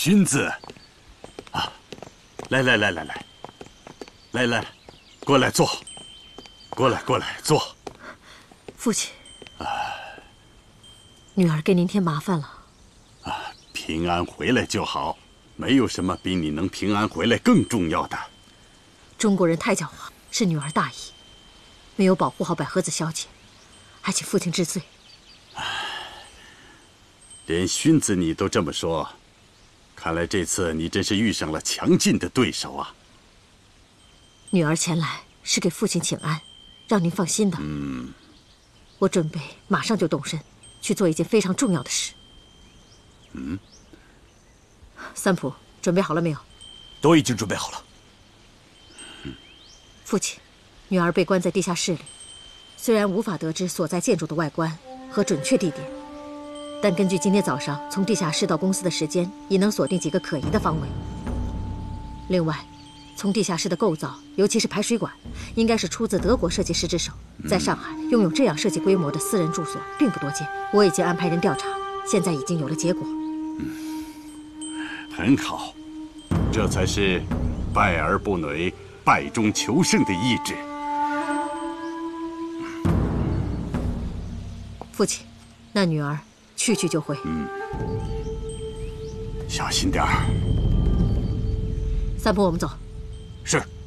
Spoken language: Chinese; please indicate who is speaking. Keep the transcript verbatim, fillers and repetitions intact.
Speaker 1: 勋子，啊，来来来来来，来来，过来坐，过来过来坐。
Speaker 2: 父亲，啊，女儿给您添麻烦了。
Speaker 1: 啊，平安回来就好，没有什么比你能平安回来更重要的。
Speaker 2: 中国人太狡猾，是女儿大意，没有保护好百合子小姐，还请父亲治罪。
Speaker 1: 连勋子你都这么说，看来这次你真是遇上了强劲的对手啊！
Speaker 2: 女儿前来是给父亲请安，让您放心的。
Speaker 1: 嗯，
Speaker 2: 我准备马上就动身，去做一件非常重要的事。
Speaker 1: 嗯，
Speaker 2: 三浦准备好了没有？
Speaker 3: 都已经准备好了。
Speaker 1: 嗯，
Speaker 2: 父亲，女儿被关在地下室里，虽然无法得知所在建筑的外观和准确地点。但根据今天早上从地下室到公司的时间，已能锁定几个可疑的方位。另外，从地下室的构造，尤其是排水管，应该是出自德国设计师之手。在上海，拥有这样设计规模的私人住所并不多见。我已经安排人调查，现在已经有了结果。
Speaker 1: 嗯，很好，这才是败而不馁、败中求胜的意志。
Speaker 2: 父亲，那女儿去去就回。
Speaker 1: 嗯，小心点儿。
Speaker 2: 三浦，我们走。
Speaker 3: 是。